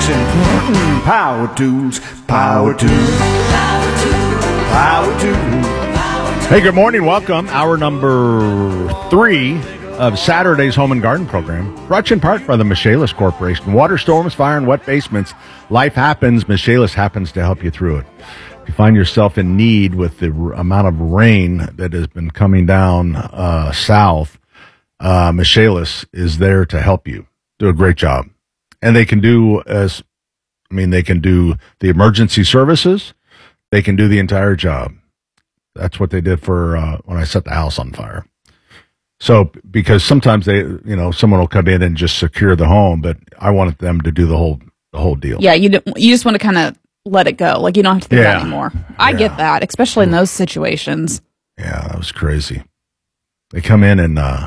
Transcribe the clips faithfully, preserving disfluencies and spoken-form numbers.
fixing. Mm-mm, power tools, power tools, power tools, power tools. Hey, good morning. Welcome. Hour number three of Saturday's Home and Garden program. Brought to you in part by the Michaelis Corporation. Water storms, fire, and wet basements. Life happens. Michaelis happens to help you through it. If you find yourself in need with the r- amount of rain that has been coming down uh, south, uh, Michaelis is there to help you. Do a great job. And they can do, as I mean, they can do the emergency services. They can do the entire job. That's what they did for uh, when I set the house on fire. So, because sometimes they, you know, someone will come in and just secure the home, but I wanted them to do the whole, the whole deal. Yeah, you don't, you just want to kind of let it go. Like, you don't have to think Yeah. about it anymore. I Yeah. get that, especially in those situations. Yeah, that was crazy. They come in and, uh,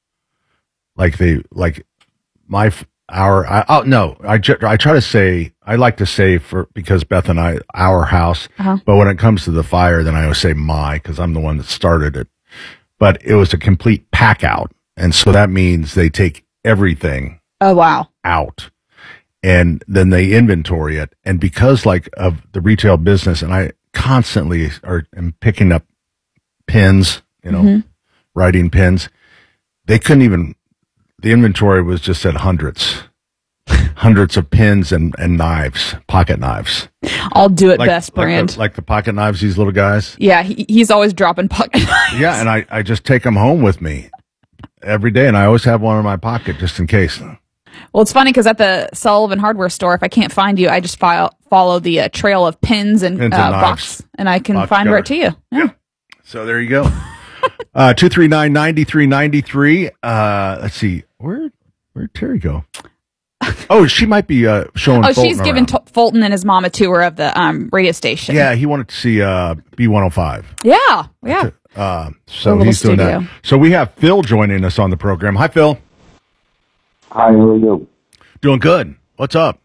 like they, like my, f- our, I, oh, no, I, ju- I try to say, I like to say for, because Beth and I, our house, Uh-huh. but when it comes to the fire, then I always say my, because I'm the one that started it. But it was a complete pack out. And so that means they take everything Oh, wow. out and then they inventory it. And because like of the retail business, and I constantly are am picking up pins, you know, Mhm. writing pins, they couldn't even, the inventory was just at hundreds, hundreds of pins and, and knives, pocket knives. I'll do it Like, best like brand. the, like the pocket knives, these little guys. Yeah, he, he's always dropping pocket knives. Yeah, and I, I just take them home with me every day, and I always have one in my pocket just in case. Well, it's funny because at the Sullivan hardware store, if I can't find you, I just file, follow the uh, trail of pins and Pins uh, and box, and I can Box find right to cutter. you. Yeah. So there you go. uh, two three nine, nine three nine three. Uh, let's see. Where where'd Terry go? Oh, she might be uh, showing Oh, Fulton she's giving around. T- Fulton and his mom a tour of the um, radio station. Yeah, he wanted to see uh, B one oh five. Yeah. Yeah. Uh, The so little he's doing studio. that. So we have Phil joining us on the program. Hi, Phil. Hi, how are you? Doing good. What's up?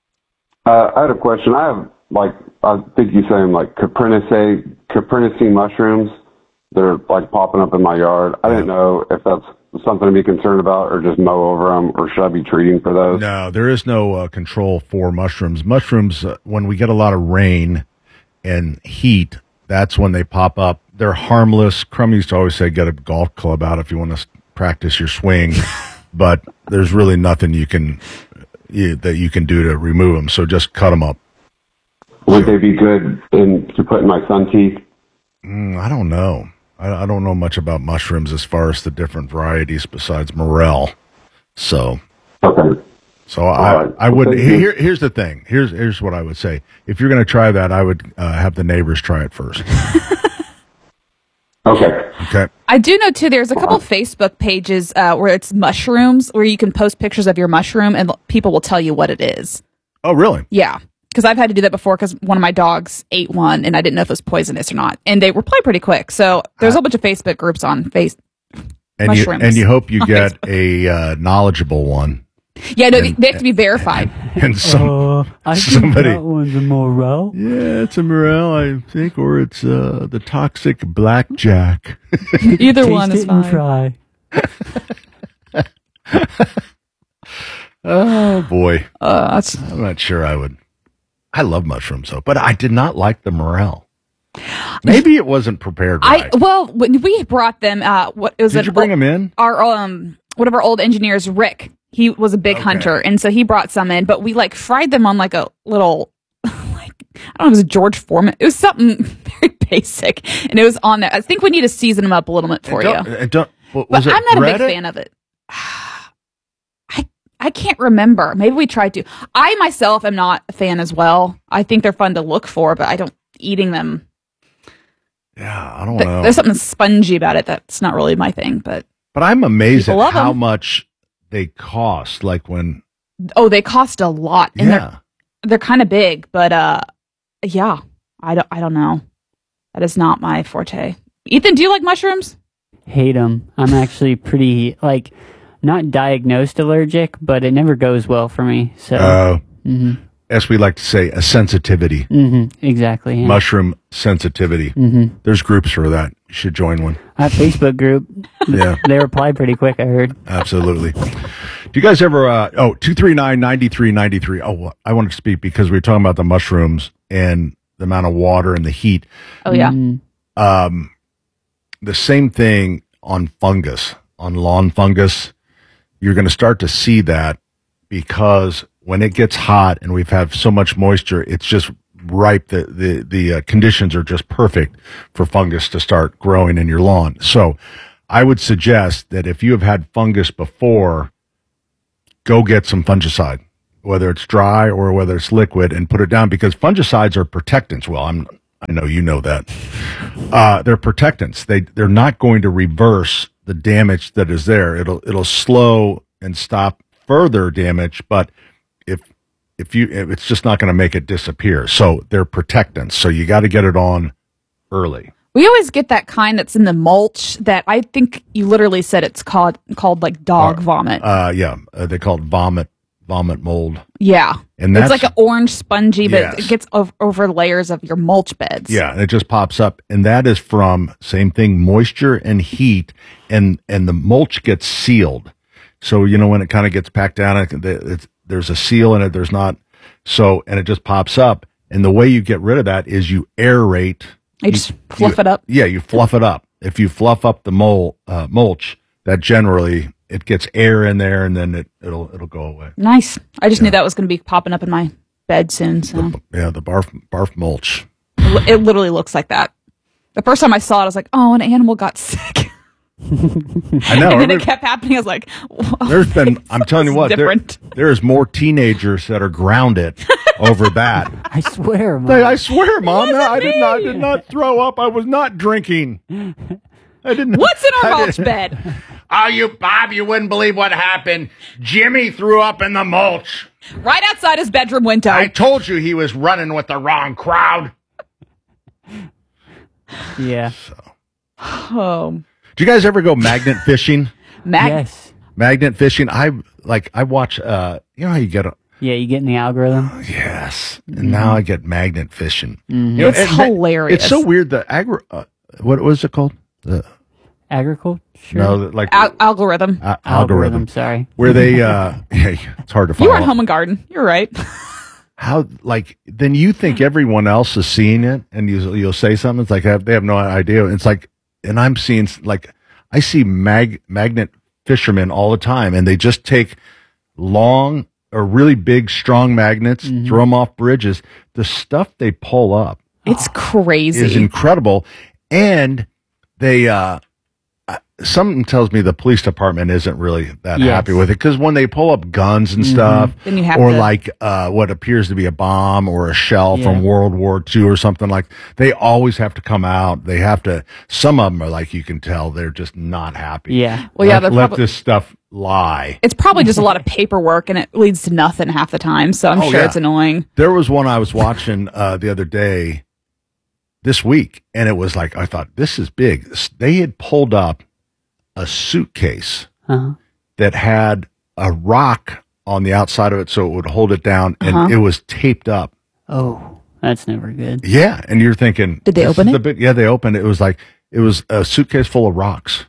Uh, I had a question. I have, like, I think you say them, like, Caprinaceae, Caprinaceae mushrooms that are, like, popping up in my yard. I didn't know if that's something to be concerned about or just mow over them, or should I be treating for those? No, there is no uh, control for mushrooms. Mushrooms, uh, when we get a lot of rain and heat, that's when they pop up. They're harmless. Crum used to always say, get a golf club out if you want to practice your swing. But there's really nothing you can you, that you can do to remove them. So just cut them up. Would they be good in, to put in my sun teeth? Mm, I don't know. I, I don't know much about mushrooms as far as the different varieties besides morel. So, Okay. so I, right. I would. Well, thank you. Here, here's the thing. Here's here's what I would say. If you're going to try that, I would uh, have the neighbors try it first. Okay. Okay. I do know too. There's a couple of Facebook pages uh, where it's mushrooms, where you can post pictures of your mushroom, and l- people will tell you what it is. Oh, really? Yeah, because I've had to do that before because one of my dogs ate one, and I didn't know if it was poisonous or not, and they reply pretty quick. So there's a whole bunch of Facebook groups on face. And you Mushrooms. and you hope you On get a uh, knowledgeable one. Yeah, no, they, they have to be verified. And some Uh, I think somebody. that one's a morel. Yeah, it's a morel, I think, or it's uh, the toxic blackjack. Either Taste one is it and fine. try. Oh boy, Uh, that's, I'm not sure I would. I love mushrooms though, but I did not like the morel. Maybe it wasn't prepared I right. well, when we brought them, uh, what it was Did an you bring old- them in? our um one of our old engineers, Rick. He was a big Okay. hunter, and so he brought some in. But we like fried them on like a little, like I don't know, it was George Foreman. It was something very basic, and it was on there. I think we need to season them up a little bit for And you. don't, and don't, wa- But was it I'm not a big breaded? fan of it. I I can't remember. Maybe we tried to. I myself am not a fan as well. I think they're fun to look for, but I don't eating them. Yeah, I don't th- know. There's something spongy about it that's not really my thing. But But I'm amazed at People love how 'em. much they cost. Like when, oh, they cost a lot, and yeah. they're they're kind of big. But uh, yeah, I don't I don't know. That is not my forte. Ethan, do you like mushrooms? Hate them. I'm actually pretty, like, not diagnosed allergic, but it never goes well for me. So, Uh, hmm as we like to say, a sensitivity. hmm exactly. Yeah. Mushroom sensitivity. hmm There's groups for that. You should join one. That Facebook group, Yeah, they reply pretty quick, I heard. absolutely. Do you guys ever, uh, oh, two three nine, nine three nine three. Oh, well, I wanted to speak because we were talking about the mushrooms and the amount of water and the heat. Oh, yeah. Um, the same thing on fungus, on lawn fungus. You're going to start to see that because when it gets hot and we've had so much moisture, it's just ripe. The, the, the uh, conditions are just perfect for fungus to start growing in your lawn. So I would suggest that if you have had fungus before, go get some fungicide, whether it's dry or whether it's liquid, and put it down, because fungicides are protectants. Well, I'm, I know you know that. Uh, they're protectants. They, they're not going to reverse the damage that is there. It'll, it'll slow and stop further damage, but if, if you, if it's just not going to make it disappear. So they're protectants. So you got to get it on early. We always get that kind that's in the mulch that I think you literally said it's called called like dog Uh, vomit. Uh, yeah, uh, they call it vomit, vomit mold. yeah. And it's that's like an orange spongy, but Yes. it gets over, over layers of your mulch beds. Yeah, and it just pops up, and that is from same thing, moisture and heat, and and the mulch gets sealed. So you know when it kind of gets packed down, it, it's, there's a seal in it. There's not so, and it just pops up. And the way you get rid of that is you aerate. You just fluff you- it up. Yeah, you fluff it up. If you fluff up the mol, uh, mulch, that generally it gets air in there, and then it it'll it'll go away. Nice. I just knew that was going to be popping up in my bed soon. So Yeah, the barf barf mulch. it it literally looks like that. The first time I saw it, I was like, "Oh, an animal got sick." I know. And then there- it kept happening. I was like, "Whoa, There's been, I'm telling you this is what, there, different." there's more teenagers that are grounded over that. I swear, Mom. Hey, I swear, Mom, wasn't I did not, I me. did not throw up. I was not drinking. I didn't. What's in our I mulch didn't- bed? Oh, you, Bob, you wouldn't believe what happened. Jimmy threw up in the mulch. Right outside his bedroom window. I told you he was running with the wrong crowd. Yeah. oh, Do you guys ever go magnet fishing? Mag- Yes. Magnet fishing. I like. I watch. Uh, you know how you get a. Yeah, you get in the algorithm. Yes, and now I get magnet fishing. You know, It's and ma- hilarious. It's so weird. The agri. Uh, what was it called? The Agriculture? no, the, like Al- algorithm. a- algorithm. Sorry. Where they. Uh, yeah, it's hard to follow. You were in Home and Garden. You're right. How like then you think everyone else is seeing it, and you you'll say something. It's like I have, they have no idea. It's like, and I'm seeing like I see mag magnet fishermen all the time, and they just take long or really big, strong magnets, Mm-hmm. throw them off bridges. The stuff they pull up It's crazy. is incredible, and they. uh uh, Something tells me the police department isn't really that Yes. happy with it, because when they pull up guns and stuff, Then you have or to- like uh, what appears to be a bomb or a shell Yeah. from World War Two or something, like they always have to come out. They have to. Some of them are like you can tell they're just not happy. Yeah. Well, yeah, let, they're let probably- this stuff lie. It's probably just a lot of paperwork, and it leads to nothing half the time. So I'm Oh, sure yeah. it's annoying. There was one I was watching uh, the other day, this week, and it was like I thought this is big. They had pulled up a suitcase Uh-huh. that had a rock on the outside of it so it would hold it down, and Uh-huh. it was taped up. Oh, that's never good. Yeah, and you're thinking, Did they this open is it? the big- yeah, they opened it. It was like it was a suitcase full of rocks.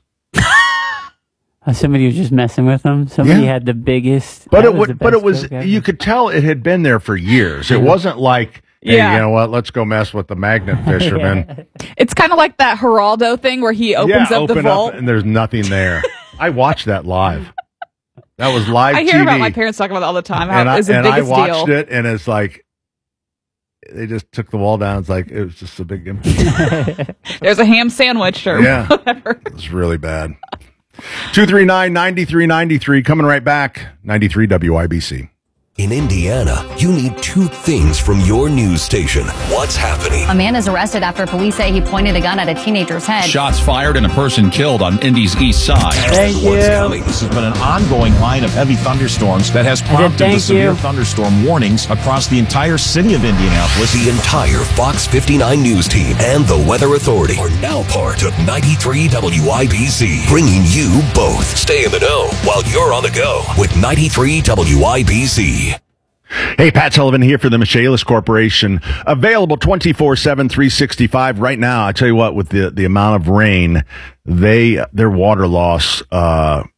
Uh, somebody was just messing with them. Somebody Yeah. had the biggest. But that it was would, the but it best was joke ever. you could tell it had been there for years. It wasn't like, hey, Yeah. you know what? Let's go mess with the magnet fisherman. It's kind of like that Geraldo thing where he opens yeah, up the open vault. up and there's nothing there. I watched that live. That was live I T V. hear about my parents talking about it all the time. How and I, it's the and I biggest watched deal. it, and it's like they just took the wall down. It's like it was just a big empty. There's a ham sandwich or Yeah. whatever. It was really bad. two three nine, nine three nine three. Coming right back. ninety-three W I B C. In Indiana, you need two things from your news station. What's happening? A man is arrested after police say he pointed a gun at a teenager's head. Shots fired and a person killed on Indy's east side. Thank What's you. coming? This has been an ongoing line of heavy thunderstorms that has prompted thank the severe you. thunderstorm warnings across the entire city of Indianapolis. The entire Fox fifty-nine news team and the Weather Authority are now part of ninety-three W I B C, bringing you both. Stay in the know while you're on the go with ninety-three W I B C. Hey, Pat Sullivan here for the Michaelis Corporation. Available twenty-four seven, three sixty-five right now. I tell you what, with the, the amount of rain, they their water loss uh,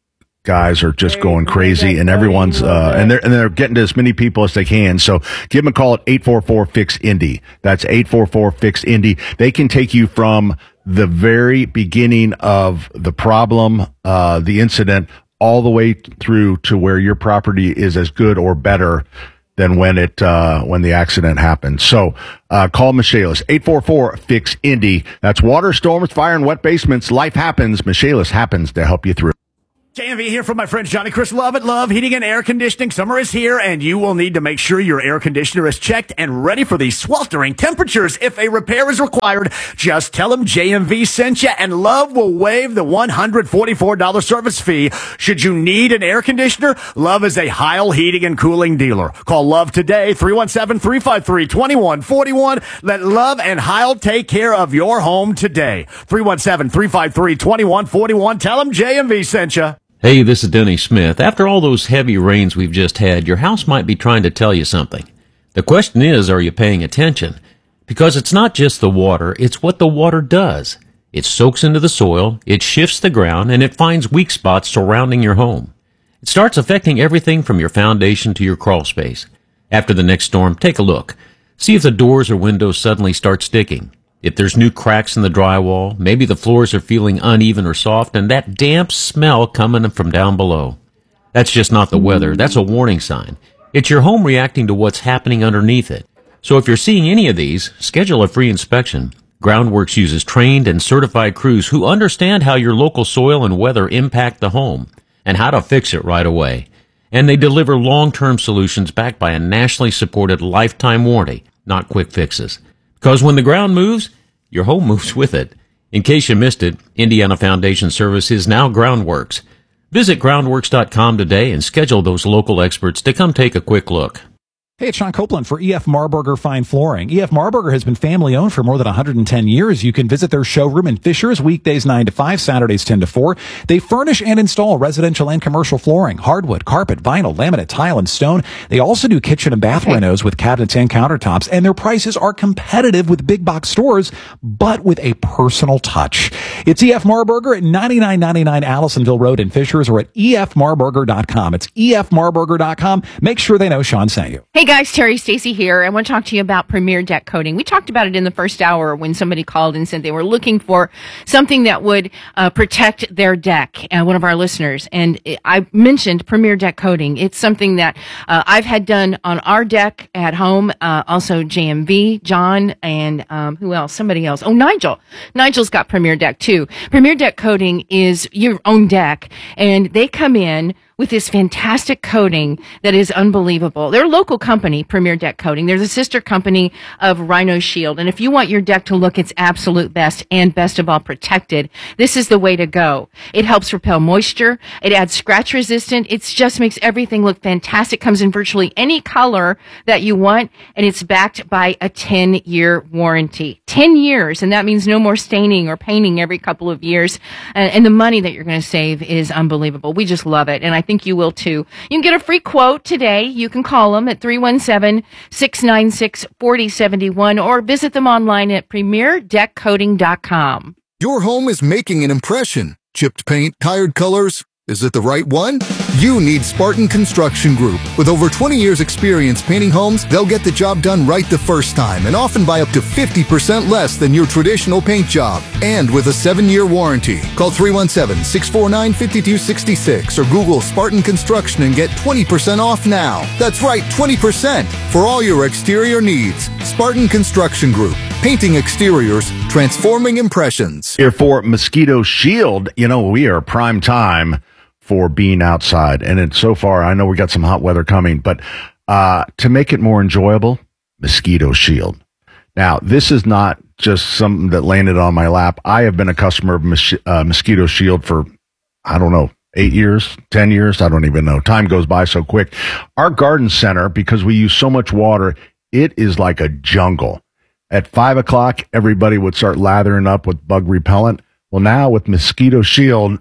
guys are just going crazy, and everyone's uh, and they're and they're getting to as many people as they can. So give them a call at eight four four fix Indy. That's eight four four fix Indy. They can take you from the very beginning of the problem, uh, the incident, all the way through to where your property is as good or better than when it uh, when the accident happened. So uh, call Michaelis, eight four four fix Indy. That's water, storms, fire, and wet basements. Life happens. Michaelis happens to help you through. J M V here from my friend Johnny Chris Love at Love Heating and Air Conditioning. Summer is here, and you will need to make sure your air conditioner is checked and ready for these sweltering temperatures. If a repair is required, just tell them J M V sent you, and Love will waive the one hundred forty-four dollars service fee. Should you need an air conditioner, Love is a Heil Heating and Cooling dealer. Call Love today, three one seven, three five three, two one four one. Let Love and Heil take care of your home today. three one seven, three five three, two one four one. Tell them J M V sent you. Hey, this is Denny Smith. After all those heavy rains we've just had, your house might be trying to tell you something. The question is, are you paying attention? Because it's not just the water, it's what the water does. It soaks into the soil, it shifts the ground, and it finds weak spots surrounding your home. It starts affecting everything from your foundation to your crawl space. After the next storm, take a look. See if the doors or windows suddenly start sticking. If there's new cracks in the drywall, maybe the floors are feeling uneven or soft, and that damp smell coming from down below. That's just not the weather. That's a warning sign. It's your home reacting to what's happening underneath it. So if you're seeing any of these, schedule a free inspection. Groundworks uses trained and certified crews who understand how your local soil and weather impact the home and how to fix it right away. And they deliver long-term solutions backed by a nationally supported lifetime warranty, not quick fixes. Because when the ground moves, your home moves with it. In case you missed it, Indiana Foundation Service is now Groundworks. Visit groundworks dot com today and schedule those local experts to come take a quick look. Hey, it's Sean Copeland for E F Marburger Fine Flooring. E F Marburger has been family owned for more than one hundred ten years. You can visit their showroom in Fishers weekdays nine to five, Saturdays ten to four. They furnish and install residential and commercial flooring, hardwood, carpet, vinyl, laminate, tile, and stone. They also do kitchen and bath renos with cabinets and countertops, and their prices are competitive with big box stores, but with a personal touch. It's E F Marburger at ninety-nine ninety-nine Allisonville Road in Fishers, or at E F marburger dot com. It's E F marburger dot com. Make sure they know Sean sent you. Hey guys, Terry Stacy here. I want to talk to you about Premier Deck Coating. We talked about it in the first hour when somebody called and said they were looking for something that would uh, protect their deck, uh, one of our listeners. And I mentioned Premier Deck Coating. It's something that uh, I've had done on our deck at home, uh, also J M V, John, and um, who else? Somebody else. Oh, Nigel. Nigel's got Premier Deck too. Premier Deck Coating is your own deck, and they come in with this fantastic coating that is unbelievable. They're a local company, Premier Deck Coating. They're the sister company of Rhino Shield. And if you want your deck to look its absolute best and best of all protected, this is the way to go. It helps repel moisture. It adds scratch resistant. It just makes everything look fantastic. Comes in virtually any color that you want. And it's backed by a ten year warranty. ten years. And that means no more staining or painting every couple of years. And, and the money that you're going to save is unbelievable. We just love it. And I I think you will too. You can get a free quote today. You can call them at three one seven, six nine six, four zero seven one or visit them online at premier deck coating dot com. Your home is making an impression. Chipped paint, tired colors. Is it the right one? You need Spartan Construction Group. With over twenty years experience painting homes, they'll get the job done right the first time and often by up to fifty percent less than your traditional paint job. And with a seven year warranty. Call three one seven, six four nine, five two six six or Google Spartan Construction and get twenty percent off now. That's right, twenty percent for all your exterior needs. Spartan Construction Group. Painting exteriors, transforming impressions. Here for Mosquito Shield, you know, we are prime time for being outside. And it's so far, I know we got some hot weather coming, but uh, to make it more enjoyable, Mosquito Shield. Now, this is not just something that landed on my lap. I have been a customer of Mos- uh, Mosquito Shield for, I don't know, eight years, ten years. I don't even know. Time goes by so quick. Our garden center, because we use so much water, it is like a jungle. At five o'clock, everybody would start lathering up with bug repellent. Well, now with Mosquito Shield,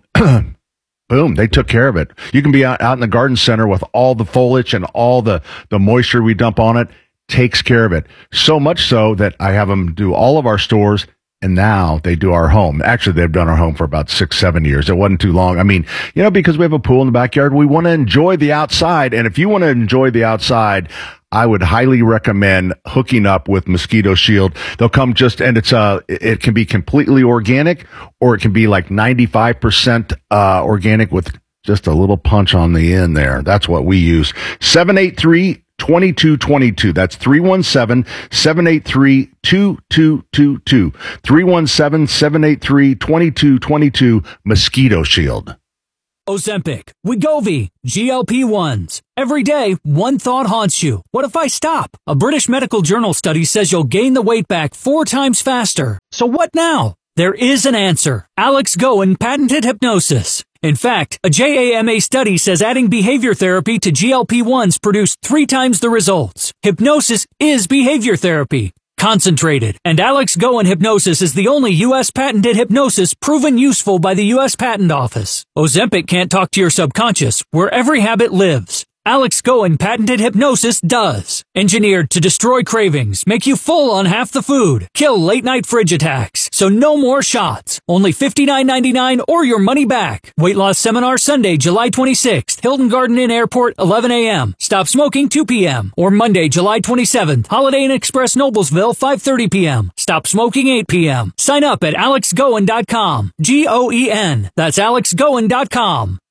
boom, they took care of it. You can be out, out in the garden center with all the foliage and all the, the moisture we dump on it, takes care of it. So much so that I have them do all of our stores and now they do our home. Actually, they've done our home for about six, seven years. It wasn't too long. I mean, you know, because we have a pool in the backyard, we want to enjoy the outside. And if you want to enjoy the outside, I would highly recommend hooking up with Mosquito Shield. They'll come just, and it's uh it can be completely organic, or it can be like ninety-five percent uh organic with just a little punch on the end there. That's what we use. seven eight three, two two two two. That's three one seven, seven eight three, two two two two. three one seven, seven eight three, two two two two. Mosquito Shield. Ozempic, Wegovy, G L P ones. Every day, one thought haunts you. What if I stop? A British medical journal study says you'll gain the weight back four times faster. So what now? There is an answer. Alex Goen patented hypnosis. In fact, a J A M A study says adding behavior therapy to G L P ones produced three times the results. Hypnosis is behavior therapy. Concentrated. And Alex Goen Hypnosis is the only U S patented hypnosis proven useful by the U S Patent Office. Ozempic can't talk to your subconscious, where every habit lives. Alex Goen patented hypnosis does. Engineered to destroy cravings, make you full on half the food, kill late night fridge attacks. So no more shots. Only fifty-nine ninety-nine or your money back. Weight loss seminar Sunday, July twenty-sixth. Hilton Garden Inn Airport, eleven a.m. Stop smoking, two p.m. Or Monday, July twenty-seventh. Holiday Inn Express Noblesville, five thirty p.m. Stop smoking, eight p.m. Sign up at alex goen dot com. G O E N. That's alex goen dot com.